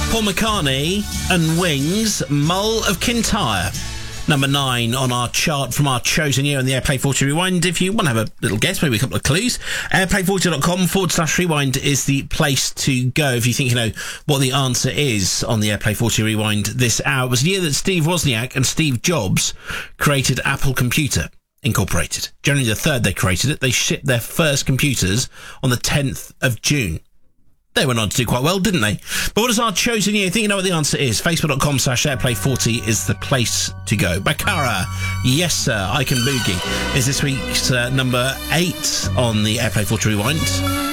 Paul McCartney and Wings, Mull of Kintyre. Number 9 on our chart from our chosen year on the Airplay 40 Rewind. If you want to have a little guess, maybe a couple of clues, airplay40.com/rewind is the place to go if you think you know what the answer is on the Airplay 40 Rewind this hour. It was the year that Steve Wozniak and Steve Jobs created Apple Computer Incorporated. January the 3rd they created it. They shipped their first computers on the 10th of June. They went on to do quite well, didn't they? But what is our chosen year? I think you know what the answer is. Facebook.com/airplay40 is the place to go. Bakara, Yes Sir, I Can Boogie is this week's number 8 on the Airplay 40 Rewind.